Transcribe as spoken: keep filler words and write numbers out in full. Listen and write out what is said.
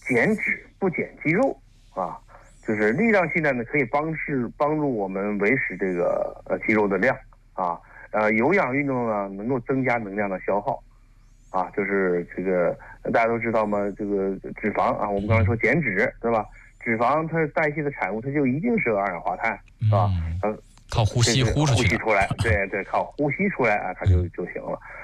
减脂不减肌肉啊。就是力量训练呢，可以帮是帮助我们维持这个呃肌肉的量啊。呃，有氧运动呢，能够增加能量的消耗啊。就是这个大家都知道嘛，这个脂肪啊，我们刚才说减脂对吧？脂肪它代谢的产物，它就一定是二氧化碳，是吧？ 嗯，靠呼吸呼出去， 呼吸出来，对对，靠呼吸出来啊，它就就行了。